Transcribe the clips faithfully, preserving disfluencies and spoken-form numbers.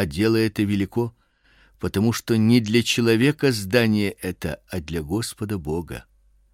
а дело это велико, потому что не для человека здание это, а для Господа Бога.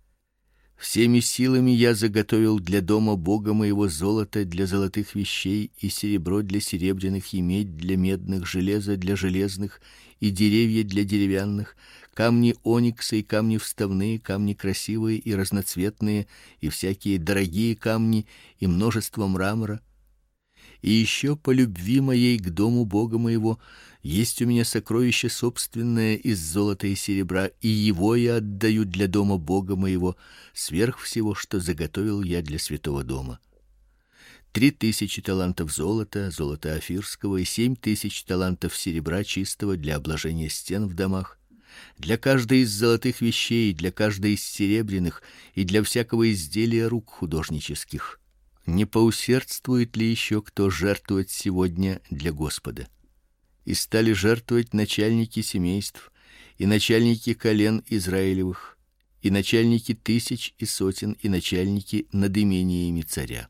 Всеми силами я заготовил для дома Бога моего золото для золотых вещей и серебро для серебряных и медь для медных, железо для железных и деревья для деревянных, камни оникса и камни вставные, камни красивые и разноцветные, и всякие дорогие камни и множество мрамора. И еще по любви моей к дому Бога моего есть у меня сокровище собственное из золота и серебра, и его я отдаю для дома Бога моего сверх всего, что заготовил я для святого дома. Три тысячи талантов золота, золота офирского, и семь тысяч талантов серебра чистого для обложения стен в домах, для каждой из золотых вещей, для каждой из серебряных и для всякого изделия рук художнических. Не поусердствует ли еще кто жертвовать сегодня для Господа? И стали жертвовать начальники семейств, и начальники колен Израилевых, и начальники тысяч и сотен, и начальники над имениями царя.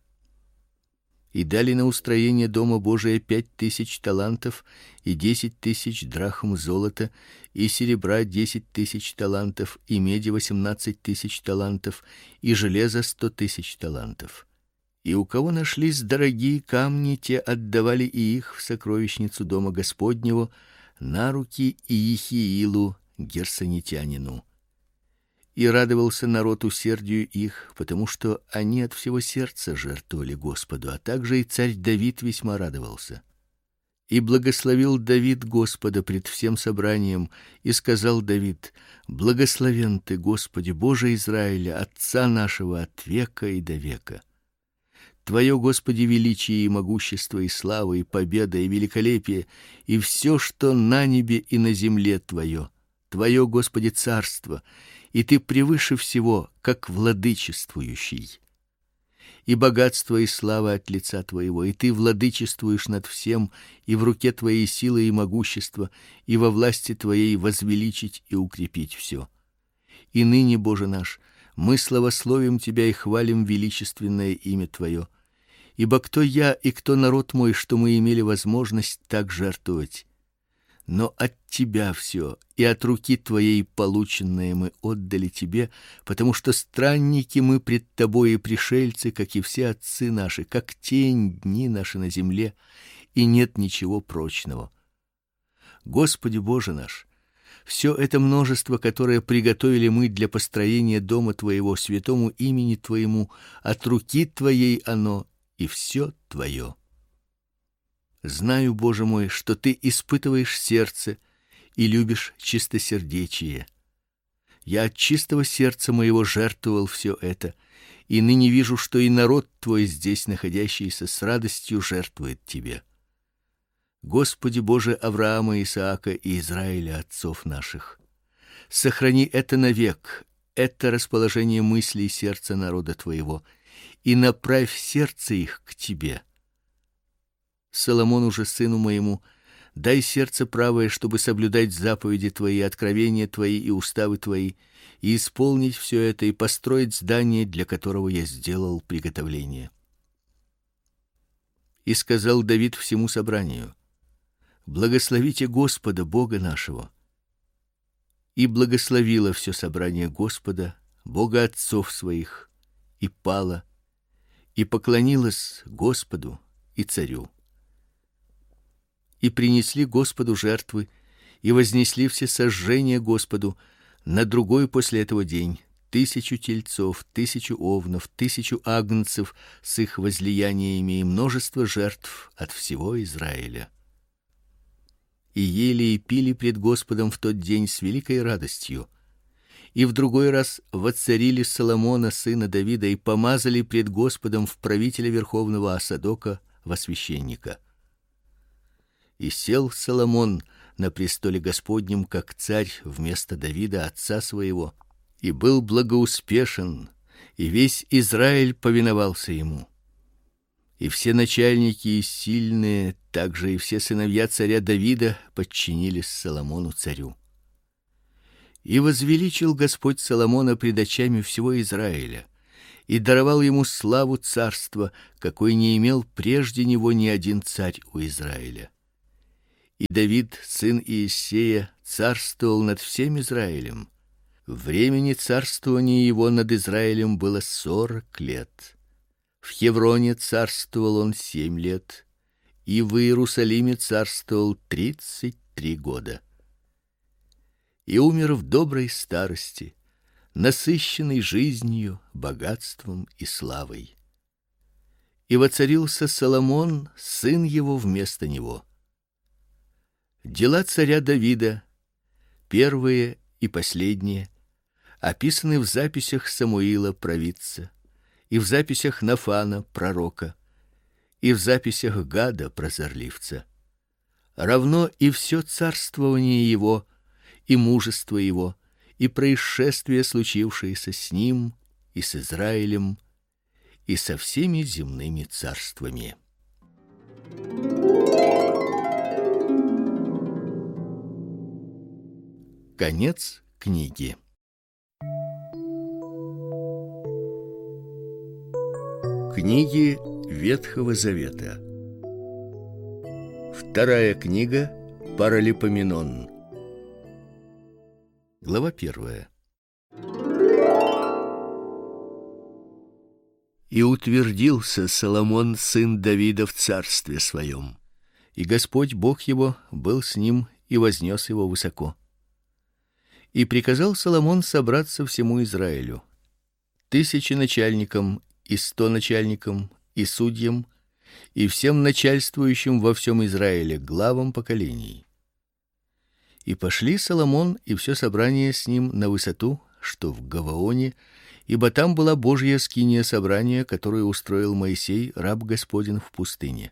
И дали на устроение дома Божия пять тысяч талантов и десять тысяч драхм золота, и серебра десять тысяч талантов, и меди восемнадцать тысяч талантов, и железа сто тысяч талантов. И у кого нашлись дорогие камни, те отдавали и их в сокровищницу дома Господнего на руки Иехиилу герсонитянину. И радовался народ усердию их, потому что они от всего сердца жертвовали Господу, а также и царь Давид весьма радовался. И благословил Давид Господа пред всем собранием, и сказал Давид: благословен ты, Господи, Боже Израиля, отца нашего от века и до века. Твое, Господи, величие и могущество и слава и победа и великолепие и все, что на небе и на земле твое. Твое, Господи, царство, и ты превыше всего, как владычествующий. И богатство и слава от лица твоего, и ты владычествуешь над всем, и в руке твоей сила и могущество, и во власти твоей возвеличить и укрепить все. И ныне, Боже наш, мы славословим тебя и хвалим величественное имя твое. Ибо кто я и кто народ мой, что мы имели возможность так жертвовать? Но от тебя все, и от руки твоей полученное мы отдали тебе, потому что странники мы пред тобой и пришельцы, как и все отцы наши, как тень дни наши на земле, и нет ничего прочного. Господи Боже наш, все это множество, которое приготовили мы для построения дома твоего, святому имени твоему, от руки твоей оно, и все твое. Знаю, Боже мой, что ты испытываешь сердце и любишь чистосердечие. Я от чистого сердца моего жертвовал все это, и ныне вижу, что и народ твой здесь находящийся с радостью жертвует тебе. Господи Боже Авраама, Исаака и Израиля отцов наших, сохрани это навек, это расположение мыслей сердца народа твоего, и направь сердце их к тебе. Соломону же, сыну моему, дай сердце правое, чтобы соблюдать заповеди твои, откровения твои и уставы твои, и исполнить все это и построить здание, для которого я сделал приготовление. И сказал Давид всему собранию: благословите Господа Бога нашего. И благословило все собрание Господа, Бога отцов своих, и пало, и поклонилось Господу и царю. И принесли Господу жертвы, и вознесли все сожжения Господу на другой после этого день тысячу тельцов, тысячу овнов, тысячу агнцев с их возлияниями и множество жертв от всего Израиля. И ели и пили пред Господом в тот день с великой радостью. И в другой раз воцарили Соломона сына Давида и помазали пред Господом в правителя верховного, а Садока во священника. И сел Соломон на престоле Господнем как царь вместо Давида отца своего, и был благоуспешен, и весь Израиль повиновался ему. И все начальники и сильные, также и все сыновья царя Давида подчинились Соломону царю. И возвеличил Господь Соломона пред очами всего Израиля, и даровал ему славу царства, какой не имел прежде него ни один царь у Израиля. И Давид, сын Иессея, царствовал над всем Израилем. Времени царствования его над Израилем было сорок лет. В Хевроне царствовал он семь лет, и в Иерусалиме царствовал тридцать три года. И умер в доброй старости, насыщенный жизнью, богатством и славой. И воцарился Соломон, сын его, вместо него. Дела царя Давида, первые и последние, описаны в записях Самуила провидца, и в записях Нафана пророка, и в записях Гада прозорливца. Равно и все царствование его, и мужество его, и происшествия, случившиеся с ним и с Израилем, и со всеми земными царствами. Конец книги. Книги Ветхого Завета. Вторая книга Паралипоменон. Глава первая. И утвердился Соломон, сын Давида, в царстве своем, и Господь Бог его был с ним и вознес его высоко. И приказал Соломон собраться всему Израилю, тысячи начальникам, и сто начальникам, и судьям, и всем начальствующим во всем Израиле, главам поколений. И пошли Соломон и все собрание с ним на высоту, что в Гаваоне, ибо там была Божья скиния собрания, которую устроил Моисей, раб Господень, в пустыне.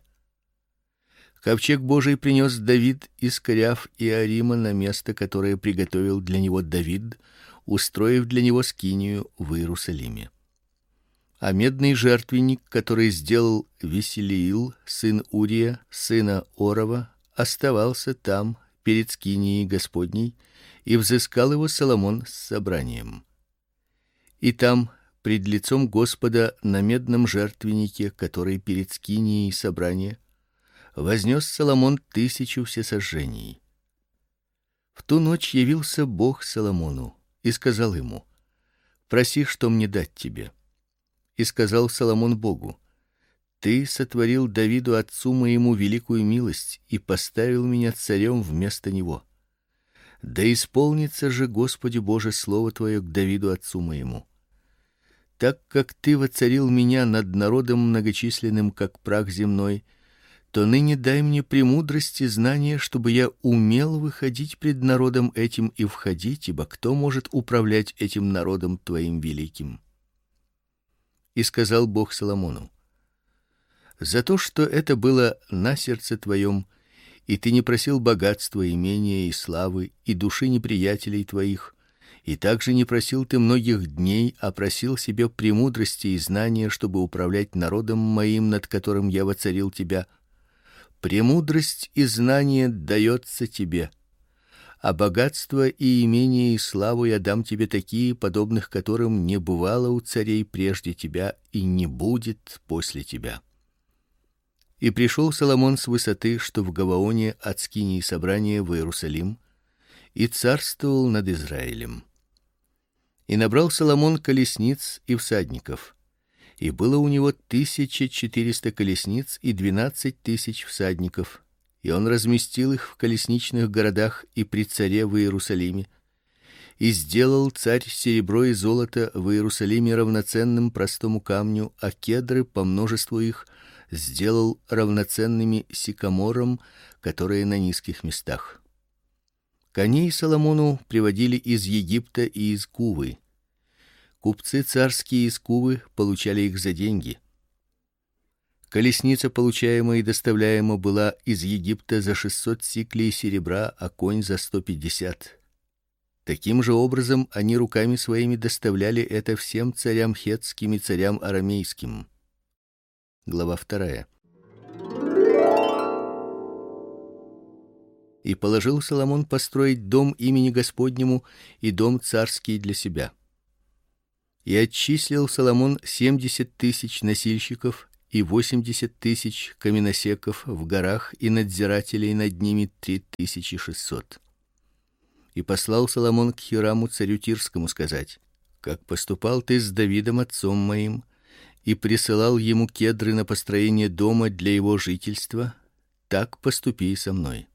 Ковчег Божий принес Давид из Коряв и Арима на место, которое приготовил для него Давид, устроив для него скинию в Иерусалиме. А медный жертвенник, который сделал Веселиил, сын Урия, сына Орова, оставался там перед скинией Господней, и взыскал его Соломон с собранием. И там, пред лицом Господа, на медном жертвеннике, который перед скинией собрания, вознес Соломон тысячу всесожжений. В ту ночь явился Бог Соломону и сказал ему: проси, что мне дать тебе. И сказал Соломон Богу: ты сотворил Давиду отцу моему великую милость и поставил меня царем вместо него. Да исполнится же, Господи Боже, слово твое к Давиду отцу моему. Так как ты воцарил меня над народом многочисленным, как прах земной, то ныне дай мне премудрость и знание, чтобы я умел выходить пред народом этим и входить, ибо кто может управлять этим народом твоим великим? И сказал Бог Соломону: за то, что это было на сердце твоем, и ты не просил богатства, имения и славы, и души неприятелей твоих, и также не просил ты многих дней, а просил себе премудрости и знания, чтобы управлять народом моим, над которым я воцарил тебя. Премудрость и знание дается тебе, а богатство и имение и славу я дам тебе такие, подобных которым не бывало у царей прежде тебя и не будет после тебя. И пришел Соломон с высоты, что в Гаваоне, от скинии собрания в Иерусалим, и царствовал над Израилем. И набрал Соломон колесниц и всадников, и было у него тысяча четыреста колесниц и двенадцать тысяч всадников, и он разместил их в колесничных городах и при царе в Иерусалиме. И сделал царь серебро и золото в Иерусалиме равноценным простому камню, а кедры по множеству их сделал равноценными сикаморам, которые на низких местах. Коней Соломону приводили из Египта и из Кувы. Купцы царские из Кувы получали их за деньги. Колесница, получаемая и доставляемая, была из Египта за шестьсот сиклей серебра, а конь за сто пятьдесят. Таким же образом они руками своими доставляли это всем царям хеттским и царям арамейским. Глава вторая. И положил Соломон построить дом имени Господнему и дом царский для себя. И отчислил Соломон семьдесят тысяч носильщиков и восемьдесят тысяч каменосеков в горах, и надзирателей над ними три тысячи шестьсот. И послал Соломон к Хираму царю Тирскому сказать: как поступал ты с Давидом отцом моим, и присылал ему кедры на построение дома для его жительства, так поступи и со мной.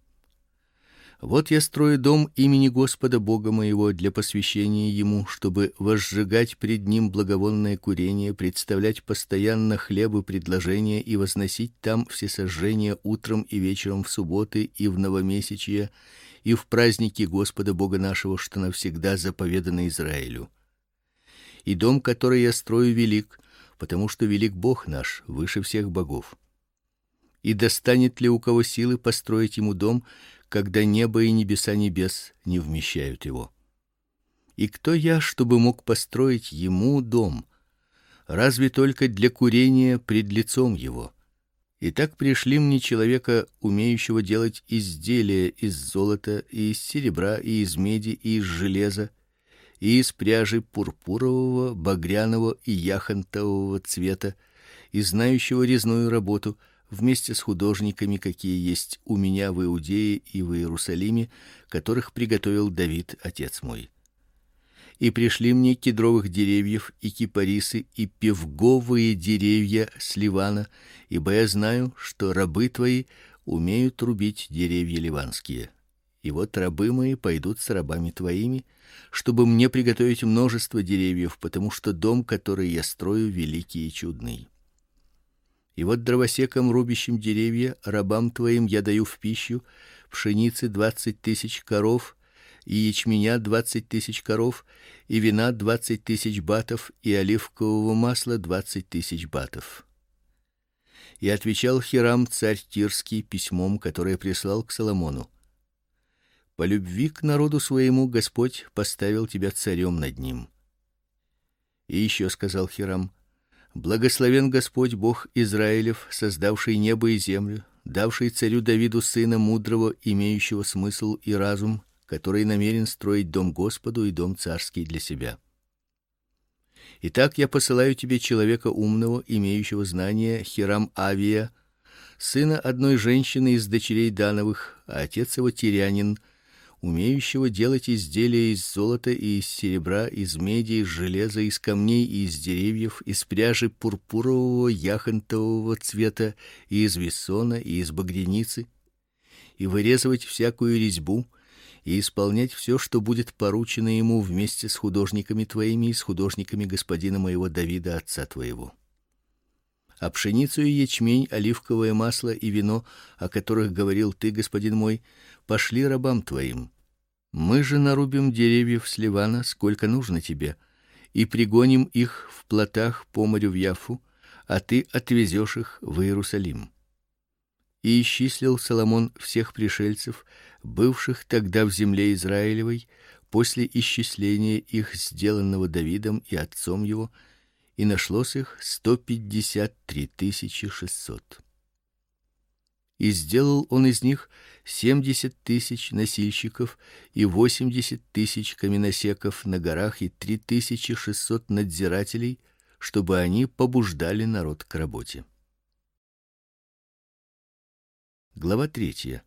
Вот я строю дом имени Господа Бога моего для посвящения ему, чтобы возжигать пред ним благовонное курение, представлять постоянно хлебы предложения и возносить там всесожжения утром и вечером в субботы и в новомесячье и в праздники Господа Бога нашего, что навсегда заповедано Израилю. И дом, который я строю, велик, потому что велик Бог наш, выше всех богов. И достанет ли у кого силы построить ему дом, когда небо и небеса небес не вмещают его? И кто я, чтобы мог построить ему дом? Разве только для курения пред лицом его? Итак, пришли мне человека, умеющего делать изделия из золота и из серебра и из меди и из железа и из пряжи пурпурового, багряного и яхонтового цвета, и знающего резную работу, вместе с художниками, какие есть у меня в Иудее и в Иерусалиме, которых приготовил Давид отец мой. И пришли мне кедровых деревьев и кипарисы и певговые деревья с Ливана, ибо я знаю, что рабы твои умеют рубить деревья ливанские. И вот рабы мои пойдут с рабами твоими, чтобы мне приготовить множество деревьев, потому что дом, который я строю, великий и чудный. И вот дровосекам, рубящим деревья, рабам твоим я даю в пищу пшеницы двадцать тысяч коров, и ячменя двадцать тысяч коров, и вина двадцать тысяч батов, и оливкового масла двадцать тысяч батов. И отвечал Хирам царь Тирский письмом, которое прислал к Соломону: по любви к народу своему Господь поставил тебя царем над ним. И еще сказал Хирам: благословен Господь Бог Израилев, создавший небо и землю, давший царю Давиду сына мудрого, имеющего смысл и разум, который намерен строить дом Господу и дом царский для себя. Итак, я посылаю тебе человека умного, имеющего знания, Хирам-Авия, сына одной женщины из дочерей Дановых, а отец его тирянин, умеющего делать изделия из золота и из серебра, из меди, из железа, из камней и из деревьев, из пряжи пурпурового, яхонтового цвета, и из весона, и из багряницы, и вырезывать всякую резьбу, и исполнять все, что будет поручено ему вместе с художниками твоими и с художниками господина моего Давида отца твоего. А пшеницу и ячмень, оливковое масло и вино, о которых говорил ты, господин мой, пошли рабам твоим. Мы же нарубим деревьев с Ливана, сколько нужно тебе, и пригоним их в плотах по морю в Яффу, а ты отвезешь их в Иерусалим. И исчислил Соломон всех пришельцев, бывших тогда в земле Израилевой, после исчисления их, сделанного Давидом и отцом его, и нашлось их сто пятьдесят три тысячи шестьсот. И сделал он из них семьдесят тысяч носильщиков и восемьдесят тысяч каменосеков на горах и три тысячи шестьсот надзирателей, чтобы они побуждали народ к работе. Глава третья.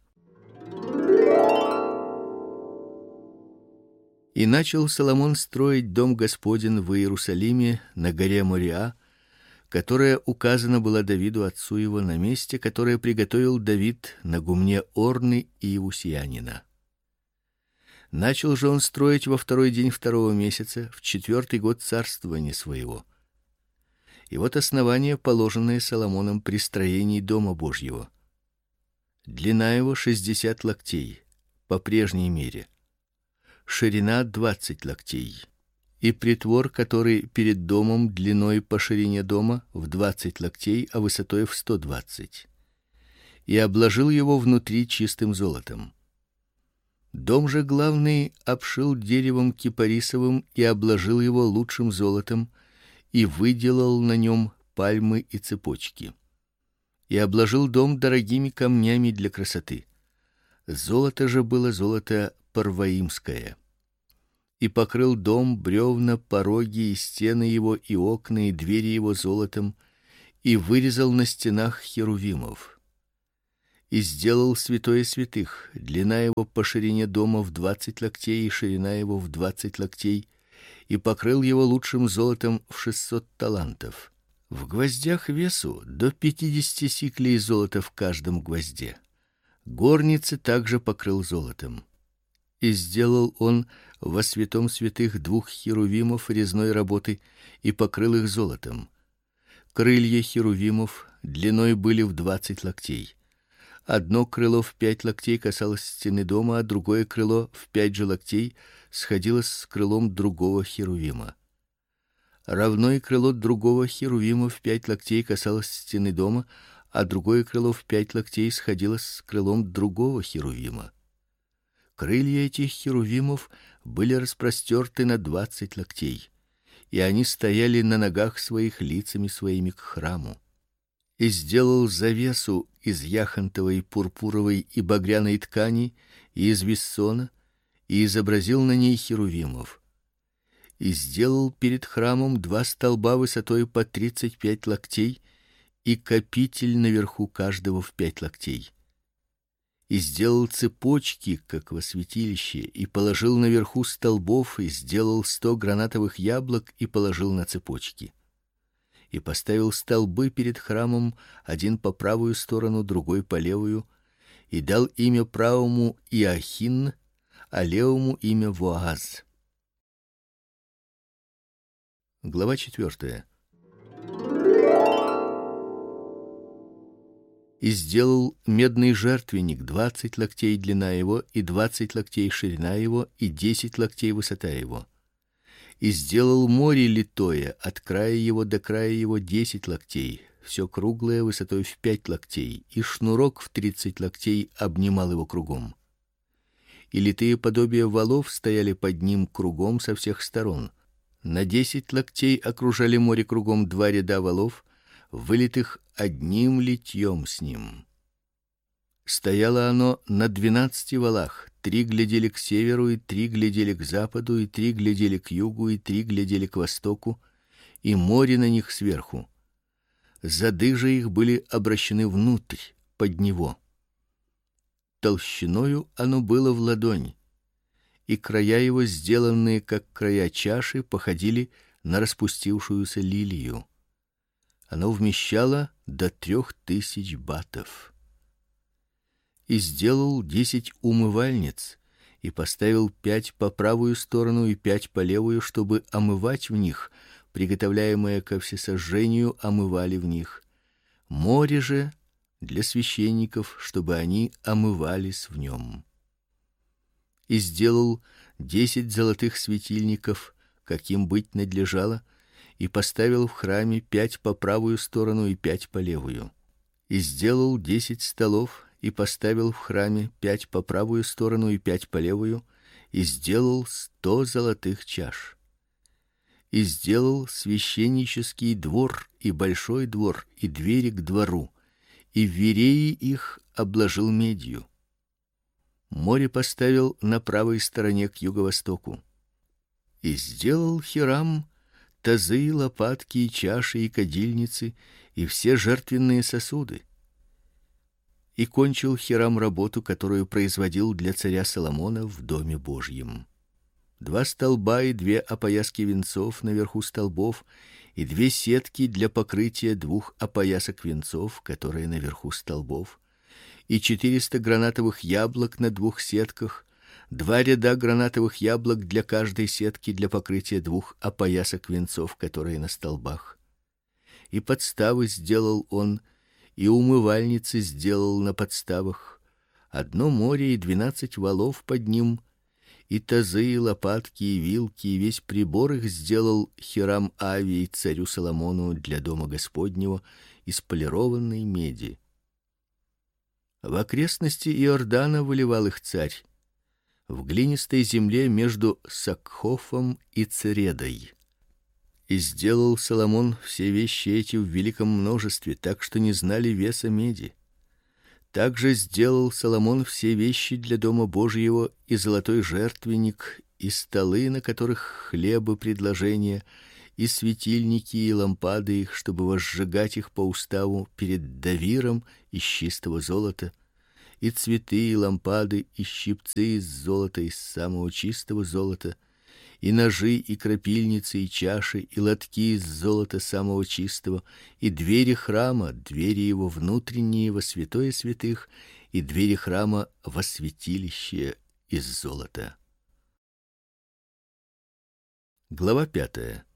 И начал Соломон строить дом Господень в Иерусалиме на горе Мориа, которая указана была Давиду отцу его на месте, которое приготовил Давид на гумне Орны и Иусиянина. Начал же он строить во второй день второго месяца, в четвертый год царствования своего. И вот основание, положенное Соломоном при строении дома Божьего. Длина его шестьдесят локтей по прежней мере, ширина двадцать локтей, и притвор, который перед домом длиной по ширине дома в двадцать локтей, а высотой в сто двадцать. И обложил его внутри чистым золотом. Дом же главный обшил деревом кипарисовым и обложил его лучшим золотом, и выделал на нем пальмы и цепочки. И обложил дом дорогими камнями для красоты. Золото же было золото парваимское. И покрыл дом, бревна, пороги и стены его, и окна, и двери его золотом, и вырезал на стенах херувимов. И сделал святое святых, длина его по ширине дома в двадцать локтей и ширина его в двадцать локтей, и покрыл его лучшим золотом в шестьсот талантов. В гвоздях весу до пятидесяти сиклей золота в каждом гвозде. Горницы также покрыл золотом. И сделал он во святом святых двух херувимов резной работы и покрыл их золотом. Крылья херувимов длиной были в двадцать локтей. Одно крыло в пять локтей касалось стены дома, а другое крыло в пять же локтей сходилось с крылом другого херувима. Равно и крыло другого херувима в пять локтей касалось стены дома, а другое крыло в пять локтей сходилось с крылом другого херувима. Крылья этих херувимов были распростерты на двадцать локтей, и они стояли на ногах своих лицами своими к храму. И сделал завесу из яхонтовой, пурпуровой и багряной ткани и из виссона, и изобразил на ней херувимов. И сделал перед храмом два столба высотой по тридцать пять локтей и капитель наверху каждого в пять локтей. И сделал цепочки, как во святилище, и положил наверху столбов, и сделал сто гранатовых яблок и положил на цепочки. И поставил столбы перед храмом, один по правую сторону, другой по левую, и дал имя правому Иохин, а левому имя Воаз. Глава четвёртая. И сделал медный жертвенник, двадцать локтей длина его и двадцать локтей ширина его и десять локтей высота его. И сделал море литое, от края его до края его десять локтей, все круглое высотой в пять локтей, и шнурок в тридцать локтей обнимал его кругом. И литые подобия валов стояли под ним кругом со всех сторон. На десять локтей окружали море кругом два ряда валов, вылитых одним литьем с ним. Стояло оно на двенадцати валах, три глядели к северу, и три глядели к западу, и три глядели к югу, и три глядели к востоку, и море на них сверху. Зады же их были обращены внутрь, под него. Толщиною оно было в ладонь, и края его, сделанные как края чаши, походили на распустившуюся лилию. Оно вмещало до трех тысяч батов. И сделал десять умывальниц, и поставил пять по правую сторону и пять по левую, чтобы омывать в них, приготовляемое ко всесожжению омывали в них. Море же для священников, чтобы они омывались в нем. И сделал десять золотых светильников, каким быть надлежало, и поставил в храме пять по правую сторону и пять по левую. И сделал десять столов, и поставил в храме пять по правую сторону и пять по левую, и сделал сто золотых чаш. И сделал священнический двор и большой двор и двери к двору, и вереи их обложил медью. Море поставил на правой стороне к юго-востоку. И сделал Хирам тазы, лопатки и чаши и кадильницы и все жертвенные сосуды. И кончил Хирам работу, которую производил для царя Соломона в доме Божьем. Два столба и две опояски венцов наверху столбов, и две сетки для покрытия двух опоясок венцов, которые наверху столбов, и четыреста гранатовых яблок на двух сетках, два ряда гранатовых яблок для каждой сетки для покрытия двух опоясок венцов, которые на столбах. И подставы сделал он, и умывальницы сделал на подставах, одно море и двенадцать валов под ним, и тазы, и лопатки, и вилки, и весь прибор их сделал Хирам Авий царю Соломону для дома Господнего из полированной меди. В окрестности Иордана выливал их царь в глинистой земле между Сакхофом и Цередой. И сделал Соломон все вещи эти в великом множестве, так что не знали веса меди. Также сделал Соломон все вещи для дома Божьего, и золотой жертвенник, и столы, на которых хлебы предложения, и светильники, и лампады их, чтобы возжигать их по уставу перед давиром из чистого золота, и цветы, и лампады, и щипцы из золота, из самого чистого золота, и ножи, и крапильницы, и чаши, и лотки из золота самого чистого, и двери храма, двери его внутренние во святое святых, и двери храма во святилище из золота. Глава пятая.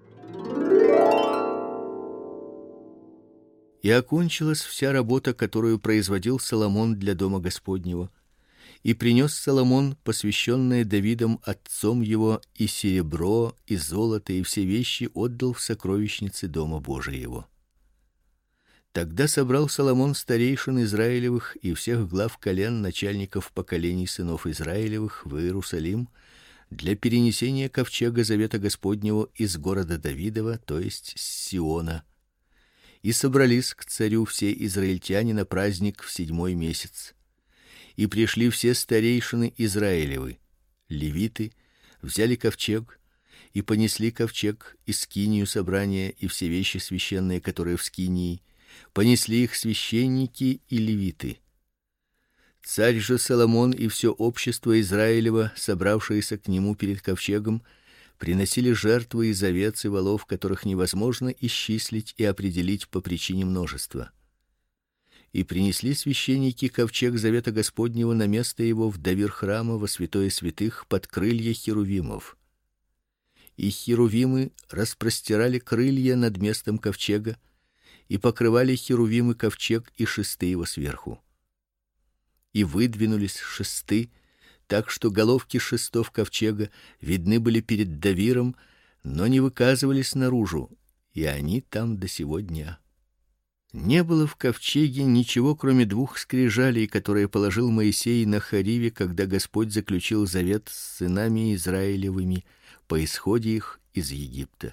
И окончилась вся работа, которую производил Соломон для дома Господнего. И принес Соломон, посвященное Давидом отцом его, и серебро, и золото, и все вещи отдал в сокровищницы дома Божиего. Тогда собрал Соломон старейшин Израилевых и всех глав колен, начальников поколений сынов Израилевых в Иерусалим для перенесения ковчега завета Господнего из города Давидова, то есть с Сиона. И собрались к царю все израильтяне на праздник в седьмой месяц. И пришли все старейшины Израилевы, левиты, взяли ковчег и понесли ковчег и скинию собрания и все вещи священные, которые в скинии, понесли их священники и левиты. Царь же Соломон и все общество Израилева, собравшееся к нему перед ковчегом, приносили жертвы из овец и волов, которых невозможно исчислить и определить по причине множества. И принесли священники ковчег завета Господнего на место его в давир храма во святое святых под крылья херувимов. И херувимы распростирали крылья над местом ковчега, и покрывали херувимы ковчег и шесты его сверху. И выдвинулись шесты, так что головки шестов ковчега видны были перед давиром, но не выказывались наружу, и они там до сего дня. Не было в ковчеге ничего, кроме двух скрижалей, которые положил Моисей на Хориве, когда Господь заключил завет с сынами Израилевыми по исходе их из Египта.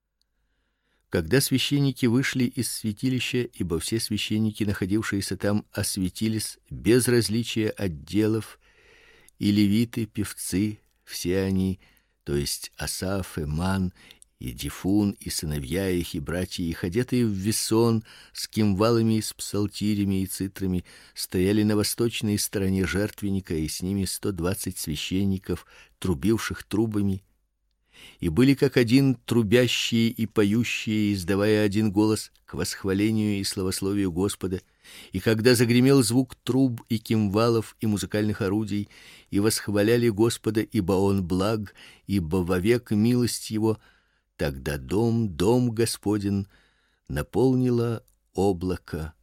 Когда священники вышли из святилища, ибо все священники, находившиеся там, осветились без различия отделов, и левиты, певцы, все они, то есть Асаф, Эман, и Дифун, и сыновья их, и братья их, одетые в весон, с кимвалами, с псалтирями и цитрами, стояли на восточной стороне жертвенника, и с ними сто двадцать священников, трубивших трубами, и были как один трубящие и поющие, издавая один голос к восхвалению и славословию Господа. И когда загремел звук труб и кимвалов и музыкальных орудий, и восхваляли Господа, ибо он благ, ибо вовек милость его, тогда дом, дом Господень наполнило облако.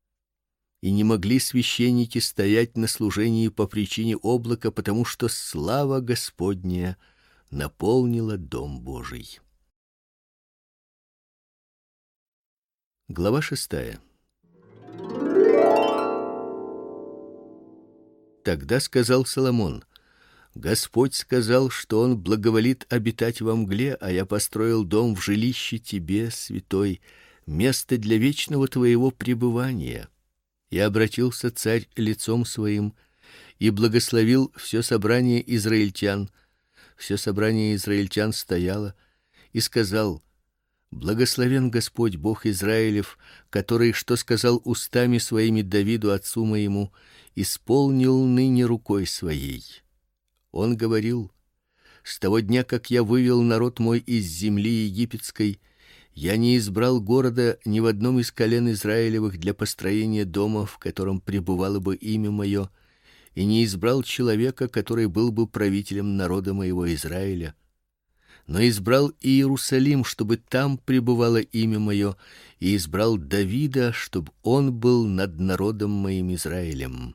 И не могли священники стоять на служении по причине облака, потому что слава Господня наполнила дом Божий. Глава шестая. Тогда сказал Соломон: Господь сказал, что он благоволит обитать во мгле, а я построил дом в жилище тебе, святой, место для вечного твоего пребывания. И обратился царь лицом своим и благословил все собрание израильтян. Все собрание израильтян стояло, и сказал: Благословен Господь Бог Израилев, который, что сказал устами своими Давиду отцу моему, исполнил ныне рукой своей. Он говорил: с того дня, как я вывел народ мой из земли египетской, я не избрал города ни в одном из колен Израилевых для построения дома, в котором пребывало бы имя мое, и не избрал человека, который был бы правителем народа моего Израиля, но избрал Иерусалим, чтобы там пребывало имя мое, и избрал Давида, чтобы он был над народом моим Израилем.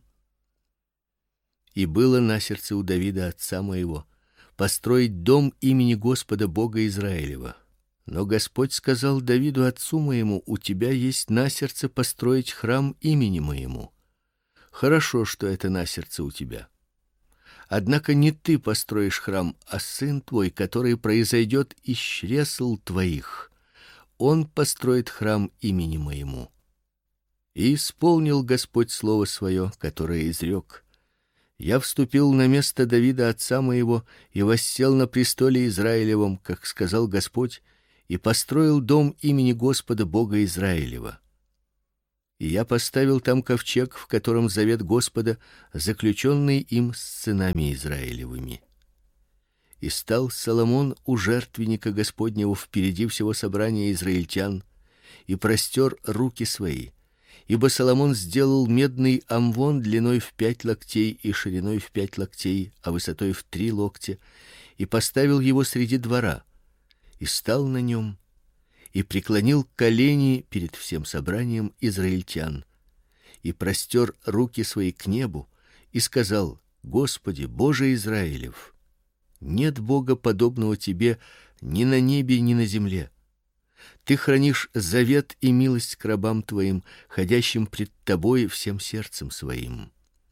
И было на сердце у Давида отца моего построить дом имени Господа Бога Израилева. Но Господь сказал Давиду отцу моему: у тебя есть на сердце построить храм имени моему. Хорошо, что это на сердце у тебя. Однако не ты построишь храм, а сын твой, который произойдет из чресл твоих. Он построит храм имени моему. И исполнил Господь слово свое, которое изрек: я вступил на место Давида отца моего и воссел на престоле Израилевом, как сказал Господь, и построил дом имени Господа Бога Израилева. И я поставил там ковчег, в котором завет Господа, заключенный им с сынами Израилевыми. И стал Соломон у жертвенника Господнего впереди всего собрания израильтян, и простер руки свои, ибо Соломон сделал медный амвон длиной в пять локтей и шириной в пять локтей, а высотой в три локтя, и поставил его среди двора, и стал на нем, и преклонил колени перед всем собранием израильтян, и простер руки свои к небу, и сказал: Господи, Боже Израилев, нет Бога подобного тебе ни на небе, ни на земле. Ты хранишь завет и милость к рабам твоим, ходящим пред тобой всем сердцем своим.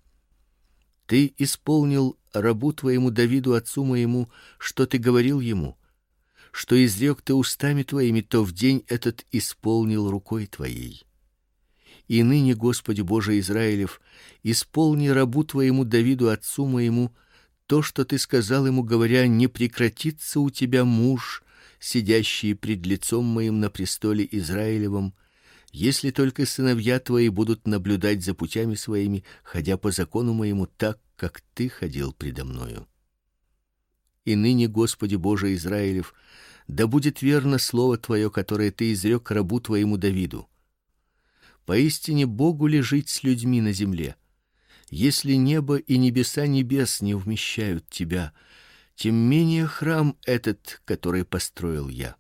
Ты исполнил рабу твоему Давиду, отцу моему, что ты говорил ему, что изрек ты устами твоими, то в день этот исполнил рукой твоей. И ныне, Господи Боже Израилев, исполни рабу твоему Давиду, отцу моему, то, что ты сказал ему, говоря: не прекратится у тебя муж, сидящий пред лицом моим на престоле Израилевом, если только сыновья твои будут наблюдать за путями своими, ходя по закону моему, так, как ты ходил предо мною. И ныне, Господи Боже Израилев, да будет верно слово твое, которое ты изрек рабу твоему Давиду. Поистине Богу ли жить с людьми на земле? Если небо и небеса небес не вмещают тебя, тем менее храм этот, который построил я.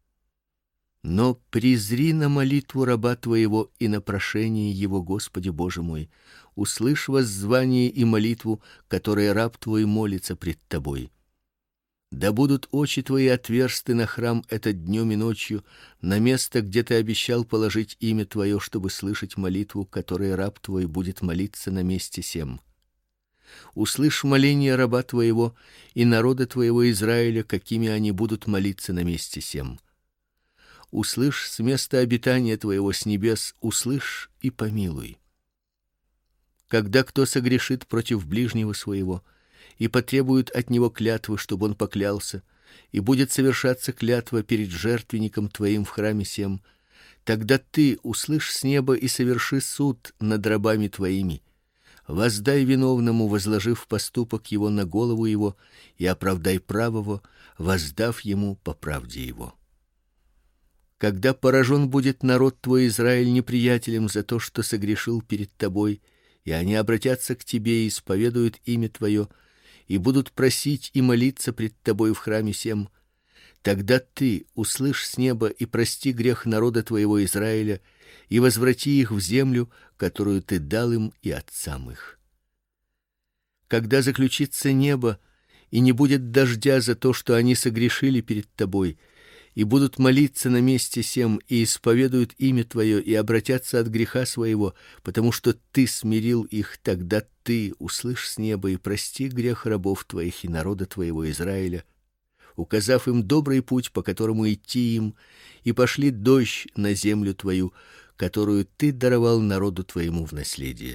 Но призри на молитву раба твоего и на прошение его, Господи Боже мой, услышь воззвание и молитву, которые раб твой молится пред тобой. Да будут очи твои отверсты на храм этот днем и ночью, на место, где ты обещал положить имя твое, чтобы слышать молитву, которой раб твой будет молиться на месте сем. Услышь моление раба твоего и народа твоего Израиля, какими они будут молиться на месте сем. Услышь с места обитания твоего с небес, услышь и помилуй. Когда кто согрешит против ближнего своего и потребует от него клятвы, чтобы он поклялся, и будет совершаться клятва перед жертвенником твоим в храме сем, тогда ты услышь с неба и соверши суд над рабами твоими. Воздай виновному, возложив поступок его на голову его, и оправдай правого, воздав ему по правде его. Когда поражен будет народ твой Израиль неприятелем за то, что согрешил перед тобой, и они обратятся к тебе и исповедуют имя твое, и будут просить и молиться пред тобой в храме сем, тогда ты услышь с неба и прости грех народа твоего Израиля, и возврати их в землю, которую ты дал им и отцам их. Когда заключится небо, и не будет дождя за то, что они согрешили перед тобой, и будут молиться на месте сем, и исповедуют имя твое, и обратятся от греха своего, потому что ты смирил их, тогда ты услышь с неба и прости грех рабов твоих и народа твоего Израиля, указав им добрый путь, по которому идти им, и пошли дождь на землю твою, которую ты даровал народу твоему в наследие.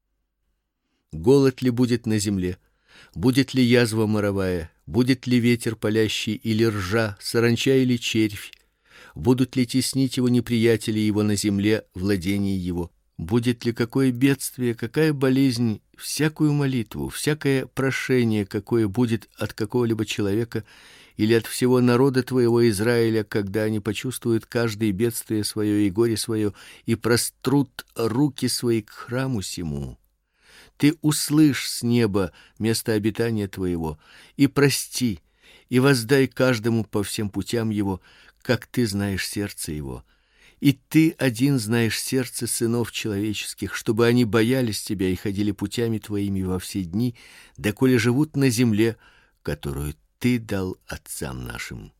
Голод ли будет на земле? Будет ли язва моровая? Будет ли ветер палящий или ржа, саранча или червь? Будут ли теснить его неприятели его на земле, владение его? Будет ли какое бедствие, какая болезнь, всякую молитву, всякое прошение, какое будет от какого-либо человека или от всего народа твоего Израиля, когда они почувствуют каждое бедствие свое и горе свое и прострут руки свои к храму сему? Ты услышь с неба место обитания твоего и прости, и воздай каждому по всем путям его, как ты знаешь сердце его. И ты один знаешь сердце сынов человеческих, чтобы они боялись тебя и ходили путями твоими во все дни, доколе живут на земле, которую ты дал отцам нашим.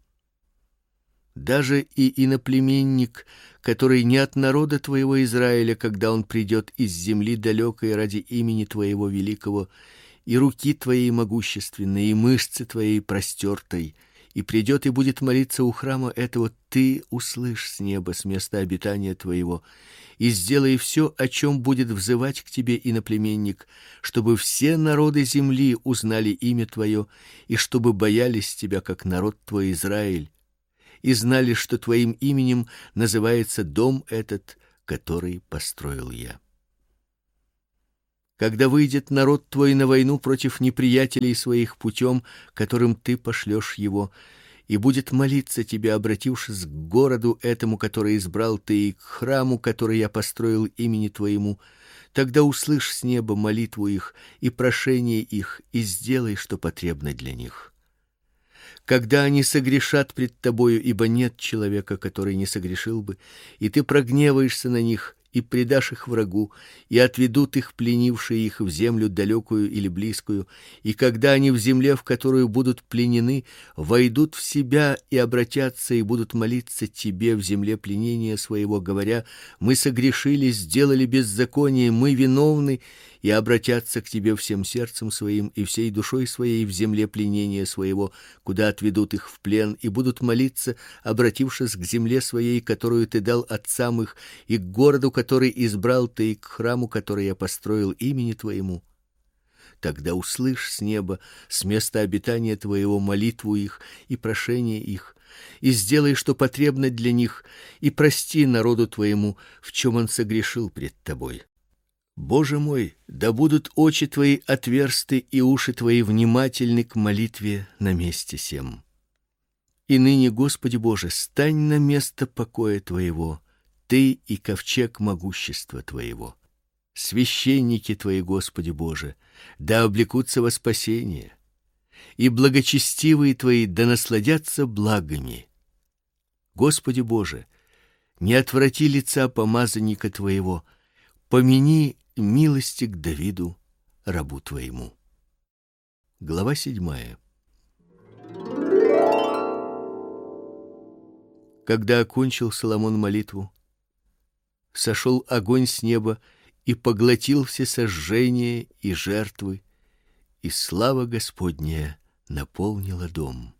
Даже и иноплеменник, который не от народа твоего Израиля, когда он придет из земли далекой ради имени твоего великого, и руки твоей могущественной, и мышцы твоей простертой, и придет и будет молиться у храма этого, ты услышь с неба, с места обитания твоего, и сделай все, о чем будет взывать к тебе иноплеменник, чтобы все народы земли узнали имя твое, и чтобы боялись тебя, как народ твой Израиль, и знали, что твоим именем называется дом этот, который построил я. Когда выйдет народ твой на войну против неприятелей своих путем, которым ты пошлешь его, и будет молиться тебе, обратившись к городу этому, который избрал ты, и к храму, который я построил имени твоему, тогда услышь с неба молитву их и прошение их, и сделай, что потребно для них. Когда они согрешат пред тобою, ибо нет человека, который не согрешил бы, и ты прогневаешься на них и предашь их врагу, и отведут их пленившие их в землю далекую или близкую, и когда они в земле, в которую будут пленены, войдут в себя и обратятся и будут молиться тебе в земле пленения своего, говоря: мы согрешили, сделали беззаконие, мы виновны, и обратятся к тебе всем сердцем своим и всей душой своей в земле пленения своего, куда отведут их в плен, и будут молиться, обратившись к земле своей, которую ты дал отцам их, и к городу, который избрал ты, и к храму, который я построил имени твоему. Тогда услышь с неба, с места обитания твоего, молитву их и прошение их, и сделай, что потребно для них, и прости народу твоему, в чем он согрешил пред тобой. Боже мой, да будут очи твои отверсты и уши твои внимательны к молитве на месте сем. И ныне, Господи Боже, стань на место покоя твоего, ты и ковчег могущества твоего. Священники твои, Господи Боже, да облекутся во спасение, и благочестивые твои да насладятся благами. Господи Боже, не отврати лица помазанника твоего, помяни милости к Давиду, рабу твоему. Глава седьмая. Когда окончил Соломон молитву, сошел огонь с неба и поглотил все сожжения и жертвы, и слава Господня наполнила дом.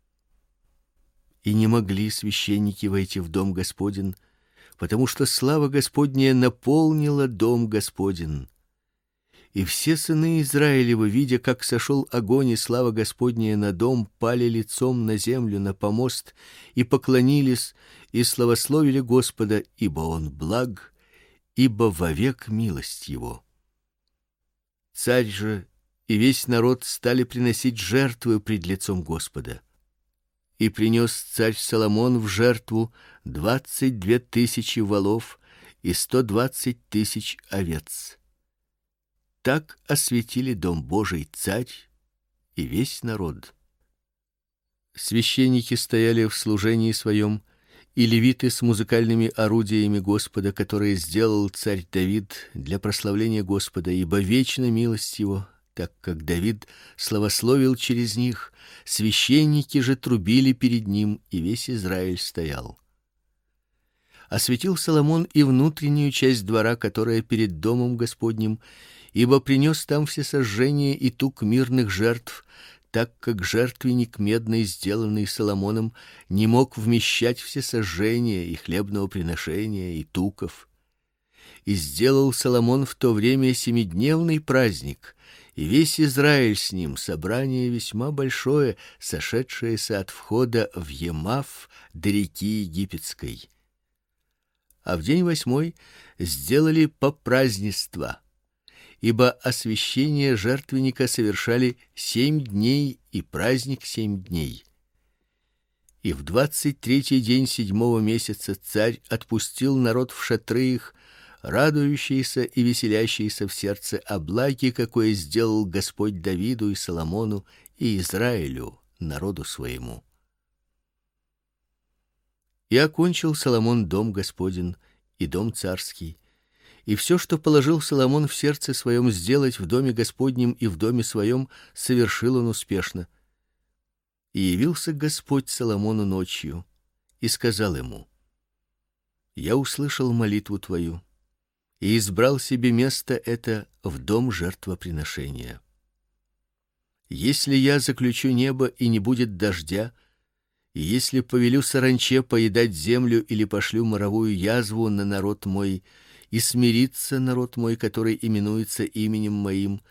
И не могли священники войти в дом Господень, потому что слава Господня наполнила дом Господень. И все сыны Израилевы, видя, как сошел огонь и слава Господня на дом, пали лицом на землю, на помост, и поклонились, и славословили Господа, ибо Он благ, ибо вовек милость Его. Царь же и весь народ стали приносить жертвы пред лицом Господа. И принес царь Соломон в жертву двадцать две тысячи волов и сто двадцать тысяч овец. Так осветили дом Божий царь и весь народ. Священники стояли в служении своем, и левиты с музыкальными орудиями Господа, которые сделал царь Давид для прославления Господа, ибо вечна милость его, так как Давид славословил через них. Священники же трубили перед ним, и весь Израиль стоял. Осветил Соломон и внутреннюю часть двора, которая перед домом Господним, ибо принес там все сожжения и тук мирных жертв, так как жертвенник медный, сделанный Соломоном, не мог вмещать все сожжения и хлебного приношения и туков. И сделал Соломон в то время семидневный праздник, и весь Израиль с ним, собрание весьма большое, сошедшееся от входа в Емаф до реки Египетской. А в день восьмой сделали попразднества, ибо освящение жертвенника совершали семь дней и праздник семь дней. И в двадцать третий день седьмого месяца царь отпустил народ в шатры их, радующийся и веселящийся в сердце о благе, какое сделал Господь Давиду и Соломону и Израилю, народу своему. И окончил Соломон дом Господень и дом царский, и все, что положил Соломон в сердце своем сделать в доме Господнем и в доме своем, совершил он успешно. И явился Господь Соломону ночью и сказал ему: «Я услышал молитву твою и избрал себе место это в дом жертвоприношения. Если я заключу небо и не будет дождя, и если повелю саранче поедать землю или пошлю моровую язву на народ мой, и смирится народ мой, который именуется именем моим,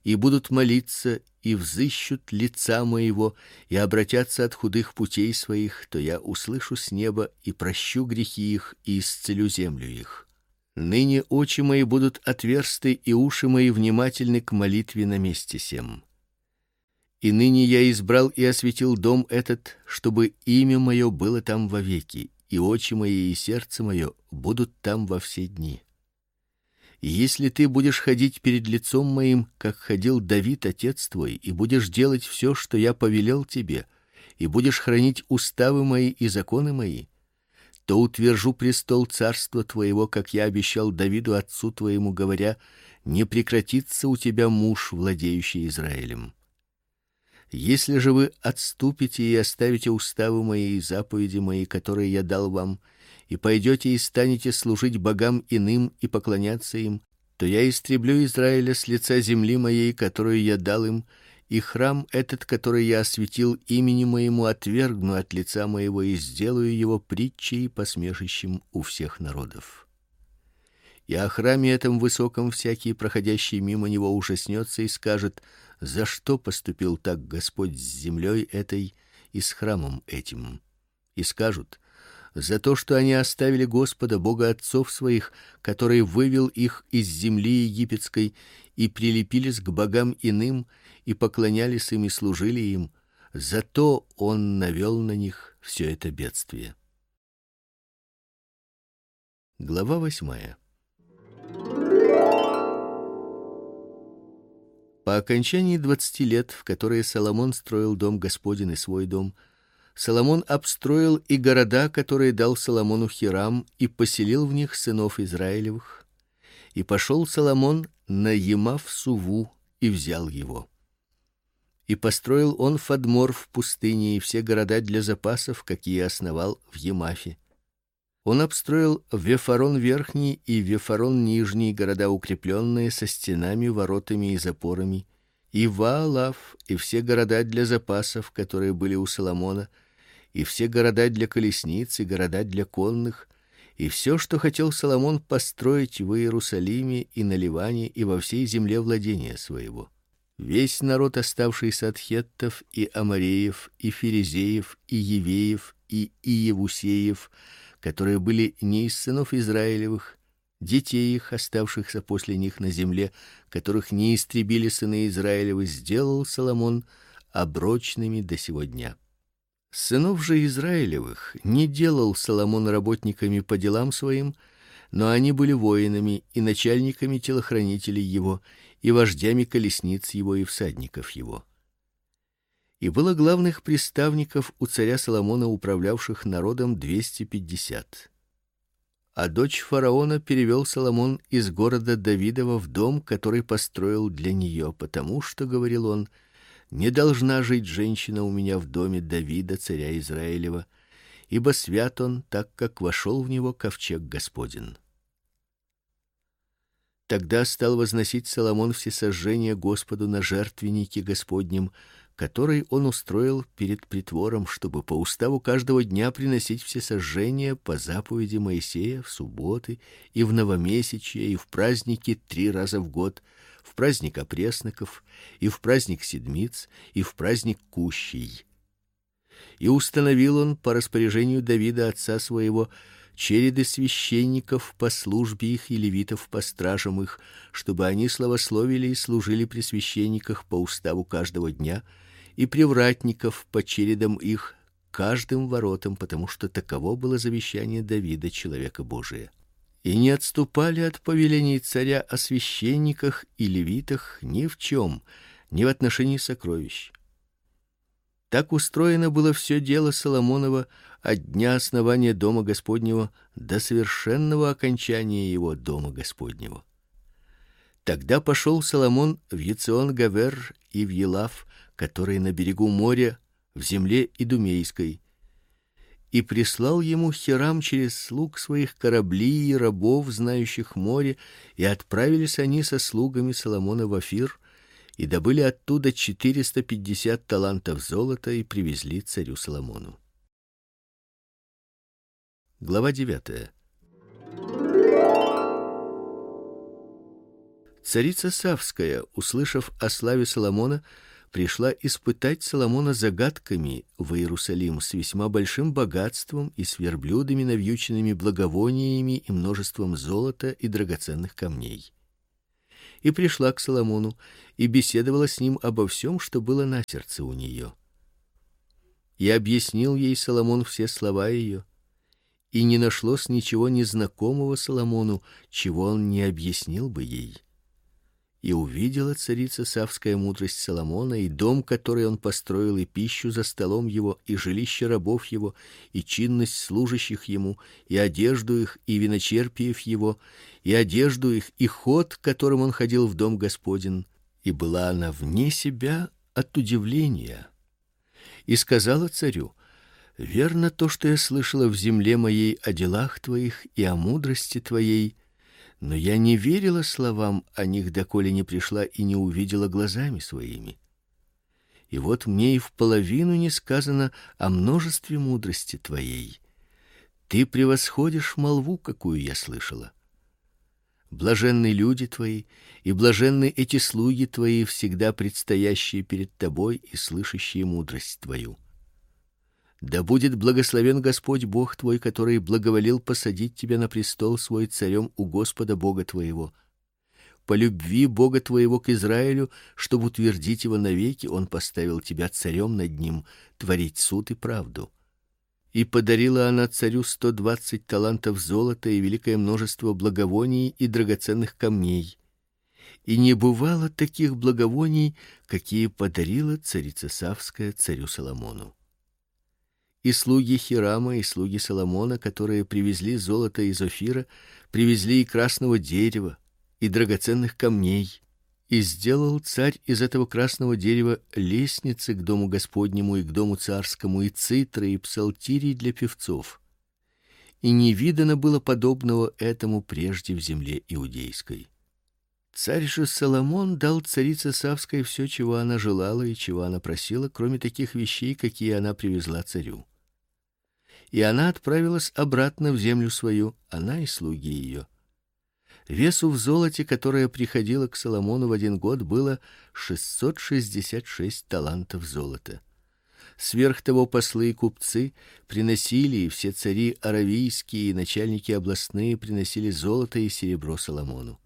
и будут молиться и взыщут лица моего и обратятся от худых путей своих, то я услышу с неба и прощу грехи их и исцелю землю их. Ныне очи мои будут отверсты и уши мои внимательны к молитве на месте сем. И ныне я избрал и осветил дом этот, чтобы имя мое было там вовеки, и очи мои и сердце мое будут там во все дни. И если ты будешь ходить перед лицом моим, как ходил Давид отец твой, и будешь делать все, что я повелел тебе, и будешь хранить уставы мои и законы мои, то утвержу престол царства твоего, как я обещал Давиду отцу твоему, говоря: не прекратится у тебя муж, владеющий Израилем. Если же вы отступите и оставите уставы мои и заповеди мои, которые я дал вам, и пойдете и станете служить богам иным и поклоняться им, то я истреблю Израиля с лица земли моей, которую я дал им, и храм этот, который я осветил имени моему, отвергну от лица моего и сделаю его притчей и посмешищем у всех народов. И о храме этом высоком всякий, проходящий мимо него, ужаснется и скажет: за что поступил так Господь с землей этой и с храмом этим? И скажут: за то, что они оставили Господа, Бога отцов своих, который вывел их из земли египетской, и прилепились к богам иным, и поклонялись им и служили им. Зато он навел на них все это бедствие. Глава восьмая. По окончании двадцати лет, в которые Соломон строил дом Господень и свой дом, Соломон обстроил и города, которые дал Соломону Хирам, и поселил в них сынов Израилевых. И пошел Соломон на Емав-Суву и взял его. И построил он Фадмор в пустыне и все города для запасов, какие основал в Емафе. Он обстроил Вефарон верхний и Вефарон нижний, города укрепленные со стенами, воротами и запорами, и Ваалав и все города для запасов, которые были у Соломона, и все города для колесниц и города для конных, и все, что хотел Соломон построить в Иерусалиме и на Ливане и во всей земле владения своего. Весь народ, оставшийся от хеттов и амореев и ферезеев и евеев и иевусеев, которые были не из сынов Израилевых, детей их, оставшихся после них на земле, которых не истребили сыны Израилевы, сделал Соломон оброчными до сего дня. Сынов же Израилевых не делал Соломон работниками по делам своим, но они были воинами и начальниками телохранителей его, и вождями колесниц его и всадников его. И было главных приставников у царя Соломона, управлявших народом, двести пятьдесят. А дочь фараона перевел Соломон из города Давидова в дом, который построил для нее, потому что, говорил он: не должна жить женщина у меня в доме Давида, царя Израилева, ибо свят он, так как вошел в него ковчег Господень. Тогда стал возносить Соломон всесожжения Господу на жертвеннике Господнем, который он устроил перед притвором, чтобы по уставу каждого дня приносить всесожжения по заповеди Моисея в субботы и в новомесячье и в праздники три раза в год, в праздник опресноков и в праздник седмиц и в праздник кущей. И установил он по распоряжению Давида отца своего череды священников по службе их и левитов по стражам их, чтобы они славословили и служили при священниках по уставу каждого дня, и привратников по чередам их каждым воротам, потому что таково было завещание Давида, человека Божия. И не отступали от повелений царя о священниках и левитах ни в чем, ни в отношении сокровищ. Так устроено было все дело Соломонова от дня основания дома Господнего до совершенного окончания его дома Господнего. Тогда пошел Соломон в Ецион-Гавер и в Елав, который на берегу моря, в земле идумейской, и прислал ему Хирам через слуг своих корабли и рабов, знающих море, и отправились они со слугами Соломона в Офир, и добыли оттуда четыреста пятьдесят талантов золота и привезли царю Соломону. Глава девятая. Царица Савская, услышав о славе Соломона, пришла испытать Соломона загадками в Иерусалим с весьма большим богатством и с верблюдами, навьюченными благовониями и множеством золота и драгоценных камней. И пришла к Соломону и беседовала с ним обо всем, что было на сердце у нее. И объяснил ей Соломон все слова ее, и не нашлось ничего незнакомого Соломону, чего он не объяснил бы ей. И увидела царица Савская мудрость Соломона, и дом, который он построил, и пищу за столом его, и жилище рабов его, и чинность служащих ему, и одежду их, и виночерпиев его, и одежду их, и ход, которым он ходил в дом Господень. И была она вне себя от удивления. И сказала царю: верно то, что я слышала в земле моей о делах твоих и о мудрости твоей, но я не верила словам о них, доколе не пришла и не увидела глазами своими. И вот мне и в половину не сказано о множестве мудрости твоей. Ты превосходишь молву, какую я слышала. Блаженны люди твои, и блаженны эти слуги твои, всегда предстоящие перед тобой и слышащие мудрость твою. Да будет благословен Господь Бог твой, который благоволил посадить тебя на престол свой царем у Господа Бога твоего. По любви Бога твоего к Израилю, чтобы утвердить его навеки, он поставил тебя царем над ним, творить суд и правду. И подарила она царю сто двадцать талантов золота и великое множество благовоний и драгоценных камней. И не бывало таких благовоний, какие подарила царица Савская царю Соломону. И слуги Хирама, и слуги Соломона, которые привезли золото из Офира, привезли и красного дерева, и драгоценных камней. И сделал царь из этого красного дерева лестницы к дому Господнему и к дому царскому, и цитры, и псалтирий для певцов. И не видано было подобного этому прежде в земле иудейской. Царь же Соломон дал царице Савской все, чего она желала и чего она просила, кроме таких вещей, какие она привезла царю. И она отправилась обратно в землю свою, она и слуги ее. Весу в золоте, которое приходило к Соломону в один год, было шестьсот шестьдесят шесть талантов золота. Сверх того послы и купцы приносили, и все цари аравийские и начальники областные приносили золото и серебро Соломону.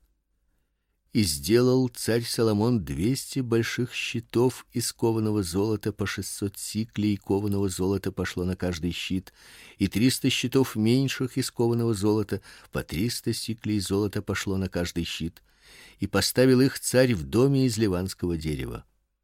И сделал царь Соломон двести больших щитов из кованого золота, по шестьсот сиклей кованого золота пошло на каждый щит, и триста щитов меньших из кованого золота, по триста сиклей золота пошло на каждый щит, и поставил их царь в доме из ливанского дерева.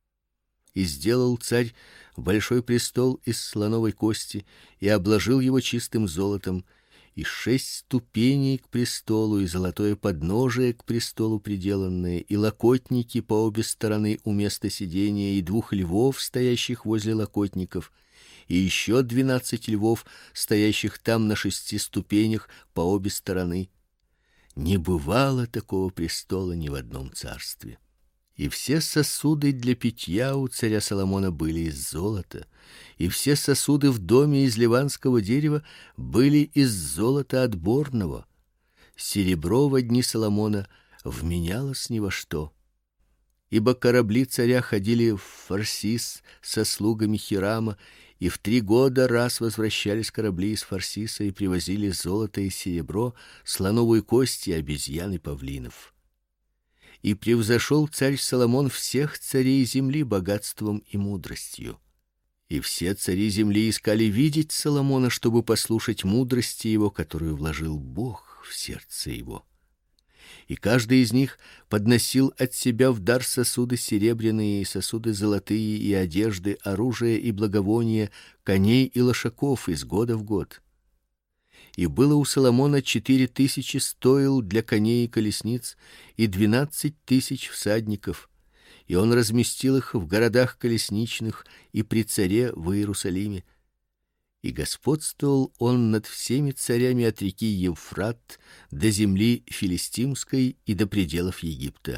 И сделал царь большой престол из слоновой кости и обложил его чистым золотом, и шесть ступеней к престолу, и золотое подножие к престолу приделанное, и локотники по обе стороны у места сидения, и двух львов, стоящих возле локотников, и еще двенадцать львов, стоящих там на шести ступенях по обе стороны. Не бывало такого престола ни в одном царстве. И все сосуды для питья у царя Соломона были из золота, и все сосуды в доме из ливанского дерева были из золота отборного. Серебро во дни Соломона вменялось ни во что. Ибо корабли царя ходили в Фарсис со слугами Хирама, и в три года раз возвращались корабли из Фарсиса и привозили золото и серебро, слоновую кость и обезьян и павлинов. И превзошел царь Соломон всех царей земли богатством и мудростью. И все цари земли искали видеть Соломона, чтобы послушать мудрости его, которую вложил Бог в сердце его. И каждый из них подносил от себя в дар сосуды серебряные, и сосуды золотые, и одежды, оружие и благовония, коней и лошаков из года в год. И было у Соломона четыре тысячи стоил для коней и колесниц, и двенадцать тысяч всадников, и он разместил их в городах колесничных и при царе в Иерусалиме. И господствовал он над всеми царями от реки Евфрат до земли филистимской и до пределов Египта.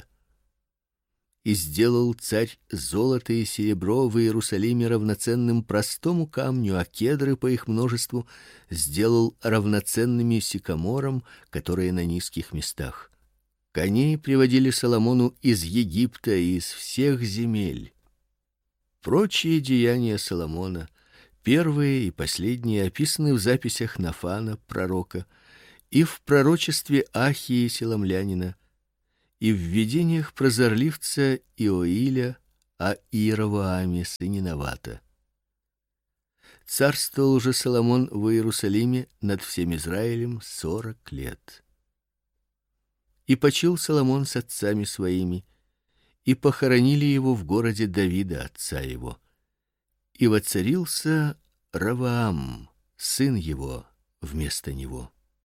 И сделал царь золото и серебро в Иерусалиме равноценным простому камню, а кедры по их множеству сделал равноценными сикаморам, которые на низких местах. Коней приводили Соломону из Египта и из всех земель. Прочие деяния Соломона, первые и последние, описаны в записях Нафана пророка и в пророчестве Ахии селомлянина, и в видениях прозорливца Иоиля о Иеровоаме сыне Навата. Царствовал же Соломон в Иерусалиме над всем Израилем сорок лет. И почил Соломон с отцами своими, и похоронили его в городе Давида отца его. И воцарился Ровоам, сын его, вместо него.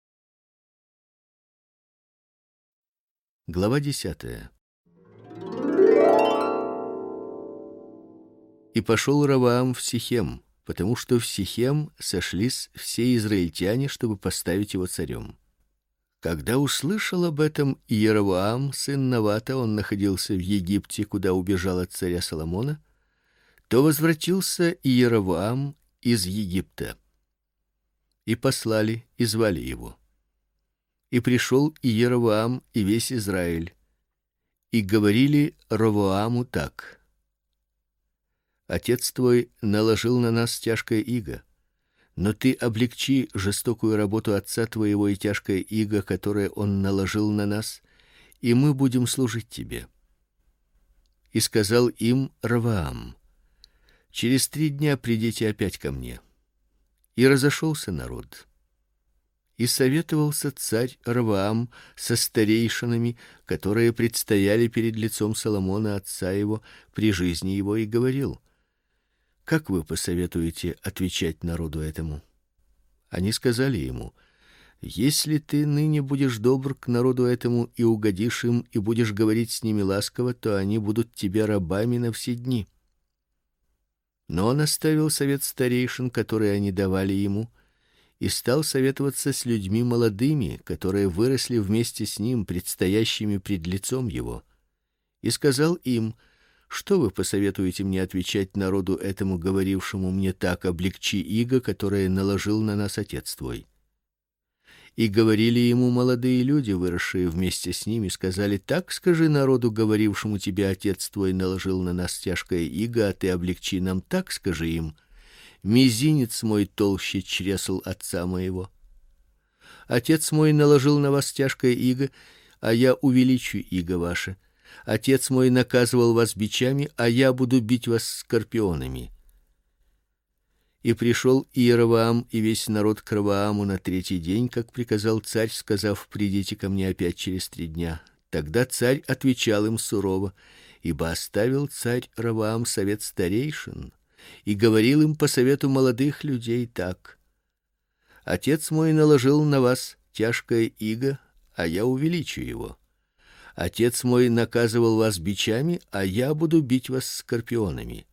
Глава десятая. И пошел Ровоам в Сихем, потому что в Сихем сошлись все израильтяне, чтобы поставить его царем. Когда услышал об этом Иеровоам, сын Навата, он находился в Египте, куда убежал от царя Соломона, то возвратился Иеровоам из Египта. И послали, и звали его. И пришел Иеровоам и весь Израиль, и говорили Ровоаму так: Отец твой наложил на нас тяжкое иго, но ты облегчи жестокую работу отца твоего и тяжкое иго, которое он наложил на нас, и мы будем служить тебе. И сказал им Ровоам: через три дня придите опять ко мне. И разошелся народ. И советовался царь Ровоам со старейшинами, которые предстояли перед лицом Соломона отца его при жизни его, и говорил: как вы посоветуете отвечать народу этому? Они сказали ему: если ты ныне будешь добр к народу этому и угодишь им, и будешь говорить с ними ласково, то они будут тебе рабами на все дни. Но он оставил совет старейшин, которые они давали ему, и стал советоваться с людьми молодыми, которые выросли вместе с ним, предстоящими пред лицом его, и сказал им: что вы посоветуете мне отвечать народу этому, говорившему мне так: облегчи иго, которое наложил на нас отец твой? И говорили ему молодые люди, выросшие вместе с ними, сказали: так скажи народу, говорившему тебе: отец твой наложил на нас тяжкое иго, а ты облегчи нам, так скажи им: мизинец мой толще чресл отца моего. Отец мой наложил на вас тяжкое иго, а я увеличу иго ваше. Отец мой наказывал вас бичами, а я буду бить вас скорпионами. И пришел Иеровоам и весь народ к Ровоаму на третий день, как приказал царь, сказав: придите ко мне опять через три дня. Тогда царь отвечал им сурово, ибо оставил царь Ровоам совет старейшин и говорил им по совету молодых людей так: отец мой наложил на вас тяжкое иго, а я увеличу его. Отец мой наказывал вас бичами, а я буду бить вас скорпионами.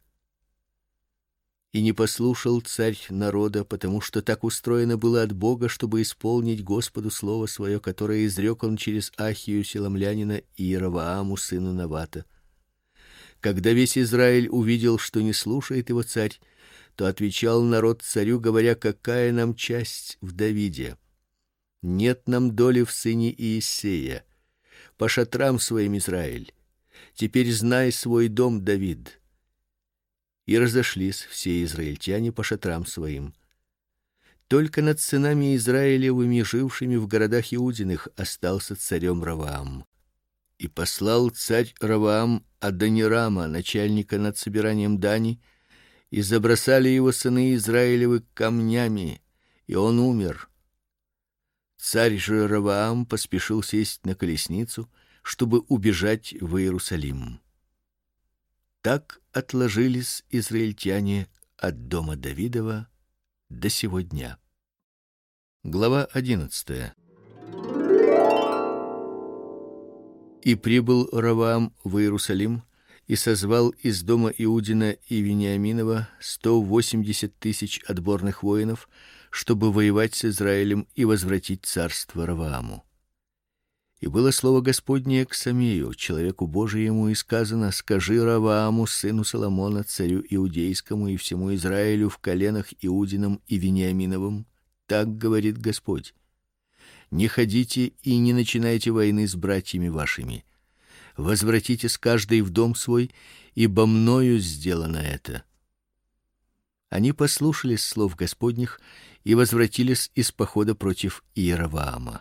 И не послушал царь народа, потому что так устроено было от Бога, чтобы исполнить Господу слово свое, которое изрек он через Ахию селомлянина и Иеровоаму сыну Навата. Когда весь Израиль увидел, что не слушает его царь, то отвечал народ царю, говоря: какая нам часть в Давиде? Нет нам доли в сыне Иессея. По шатрам своим, Израиль. Теперь знай свой дом, Давид. И разошлись все израильтяне по шатрам своим. Только над сынами Израилевыми, жившими в городах Иудиных, остался царем Ровоам. И послал царь Ровоам Адонирама, начальника над собиранием дани, и забросали его сыны Израилевы камнями, и он умер. Царь же Ровоам поспешил сесть на колесницу, чтобы убежать в Иерусалим. Так отложились израильтяне от дома Давидова до сего дня. Глава одиннадцатая. И прибыл Ровоам в Иерусалим и созвал из дома Иудина и Вениаминова сто восемьдесят тысяч отборных воинов, чтобы воевать с Израилем и возвратить царство Ровоаму. И было слово Господне к Самею, человеку Божиему, и сказано: скажи Ровоаму, сыну Соломона, царю иудейскому, и всему Израилю в коленах Иудином и Вениаминовым: так говорит Господь: не ходите и не начинайте войны с братьями вашими. Возвратитесь каждый в дом свой, ибо мною сделано это. Они послушались слов Господних и возвратились из похода против Иеровоама.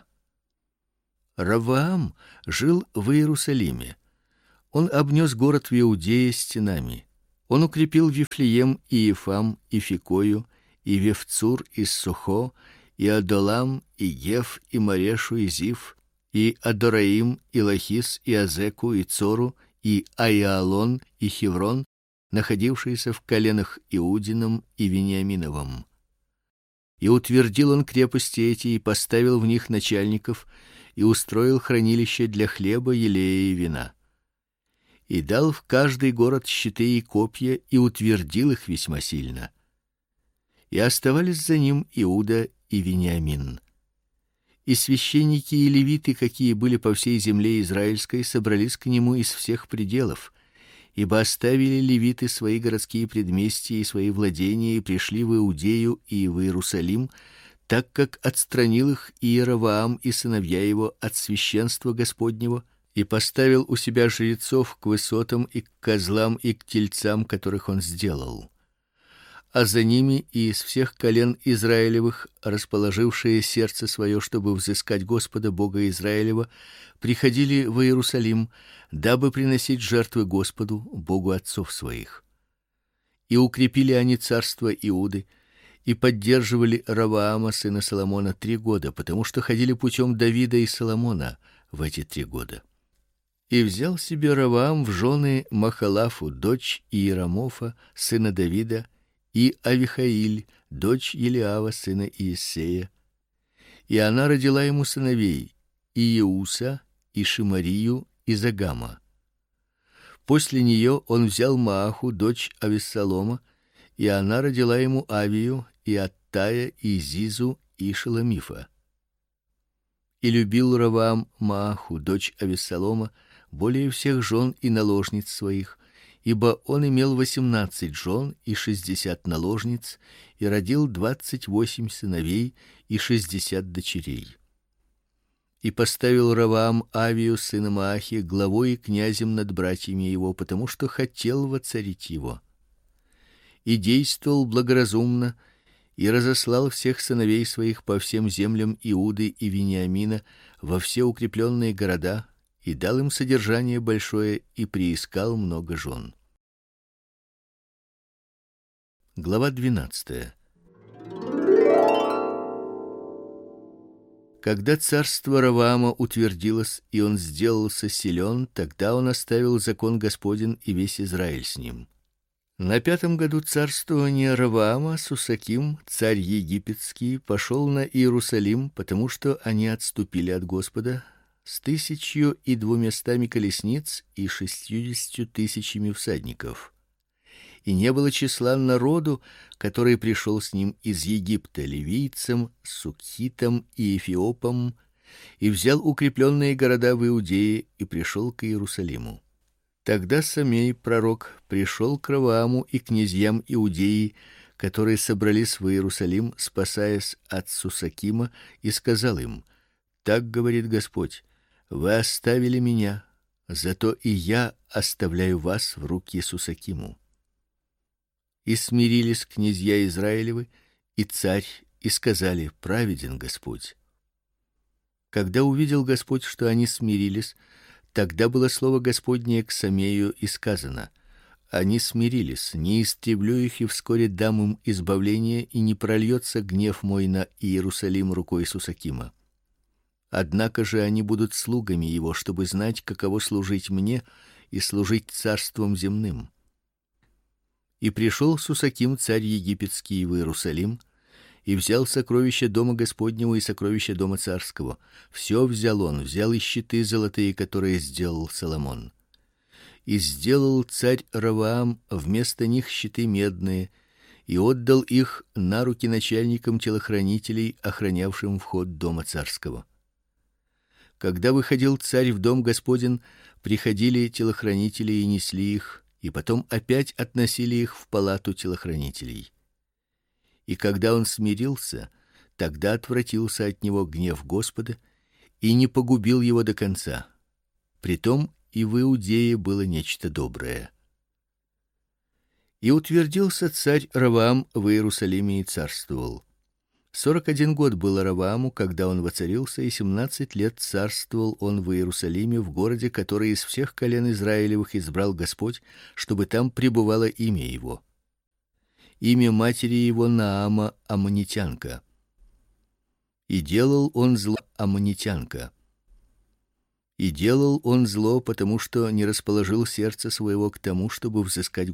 Ровоам жил в Иерусалиме. Он обнес город в Иудее стенами. Он укрепил Вифлеем и Ефам и Фикою и Вевцур и Сухо и Адолам и Геф и Марешу и Зив и Адораим и Лахис и Азеку и Цору и Аиалон и Хеврон, находившиеся в коленах Иудином и Вениаминовом. И утвердил он крепости эти и поставил в них начальников и устроил хранилище для хлеба, елея и вина. И дал в каждый город щиты и копья и утвердил их весьма сильно. И оставались за ним Иуда и Вениамин. И священники и левиты, какие были по всей земле израильской, собрались к нему из всех пределов, ибо оставили левиты свои городские предместья и свои владения и пришли в Иудею и в Иерусалим, так как отстранил их Иеровоам и сыновья его от священства Господнего и поставил у себя жрецов к высотам и к козлам и к тельцам, которых он сделал. А за ними и из всех колен Израилевых, расположившие сердце свое, чтобы взыскать Господа Бога Израилева, приходили в Иерусалим, дабы приносить жертвы Господу, Богу отцов своих. И укрепили они царство Иуды, и поддерживали Ровоама сына Соломона три года, потому что ходили путем Давида и Соломона в эти три года. И взял себе Ровоам в жены Махалафу, дочь Иерамофа, сына Давида, и Авихаиль, дочь Елиава, сына Иессея. И она родила ему сыновей: Иеуса, и Шимарию, и Загама. После нее он взял Мааху, дочь Авессалома, и она родила ему Авию, и Аттая, и Зизу, и Шеломифа. И любил Ровоам Мааху, дочь Авессалома, более всех жен и наложниц своих, ибо он имел восемнадцать жен и шестьдесят наложниц, и родил двадцать восемь сыновей и шестьдесят дочерей. И поставил Ровоам Авию сына Маахи главой и князем над братьями его, потому что хотел воцарить его. И действовал благоразумно, и разослал всех сыновей своих по всем землям Иуды и Вениамина во все укрепленные города, и дал им содержание большое, и приискал много жен. Глава двенадцатая. Когда царство Ровоама утвердилось, и он сделался силен, тогда он оставил закон Господень и весь Израиль с ним. На пятом году царствования Ровоама Сусаким, царь египетский, пошел на Иерусалим, потому что они отступили от Господа с тысячью и двумястами колесниц и шестьюдесятью тысячами всадников. И не было числа народу, который пришел с ним из Египта, ливийцам, сукхитам и эфиопам, и взял укрепленные города в Иудее и пришел к Иерусалиму. Тогда Самей пророк пришел к Ровоаму и князьям Иудеи, которые собрались в Иерусалим, спасаясь от Сусакима, и сказал им: так говорит Господь: вы оставили меня, зато и я оставляю вас в руки Сусакиму. И смирились князья Израилевы и царь, и сказали: праведен Господь. Когда увидел Господь, что они смирились, тогда было слово Господнее к Самею, и сказано: они смирились, не истреблю их, и вскоре дам им избавление, и не прольется гнев мой на Иерусалим рукой Сусакима. Однако же они будут слугами его, чтобы знать, каково служить мне и служить царством земным. И пришел Сусаким, царь египетский, в Иерусалим, и взял сокровища дома Господнего и сокровища дома царского. Все взял он, взял и щиты золотые, которые сделал Соломон. И сделал царь Ровоам вместо них щиты медные, и отдал их на руки начальникам телохранителей, охранявшим вход дома царского. Когда выходил царь в дом Господень, приходили телохранители и несли их, и потом опять относили их в палату телохранителей. И когда он смирился, Тогда отвратился от него гнев Господа и не погубил его до конца. Притом и в Иудее было нечто доброе. И утвердился царь Ровоам в Иерусалиме и царствовал. Сорок один год было Ровоаму, когда он воцарился, и семнадцать лет царствовал он в Иерусалиме, в городе, который из всех колен Израилевых избрал Господь, чтобы там пребывало имя его. Имя матери его Наама аммонитянка. И делал он зло аммонитянка. И делал он зло, потому что не расположил сердце своего к тому, чтобы взыскать